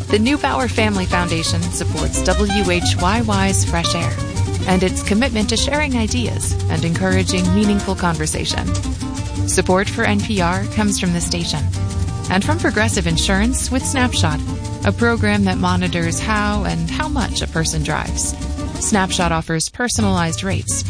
The Neubauer Family Foundation supports WHYY's Fresh Air and its commitment to sharing ideas and encouraging meaningful conversation. Support for NPR comes from the station and from Progressive Insurance with Snapshot, a program that monitors how and how much a person drives. Snapshot offers personalized rates